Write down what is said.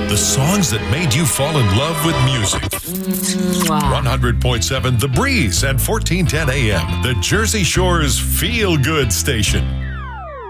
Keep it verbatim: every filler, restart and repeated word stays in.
The songs that made you fall in love with music. Mwah. one hundred point seven The Breeze at fourteen ten A M, the Jersey Shore's feel-good station.